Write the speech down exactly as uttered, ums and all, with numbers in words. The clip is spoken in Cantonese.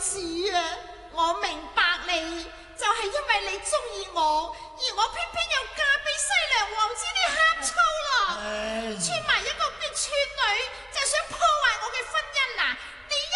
子啊！我明白你，就係因為你中意我，而我偏偏又嫁俾西涼王子，你呷醋啦！串埋一個叫串女。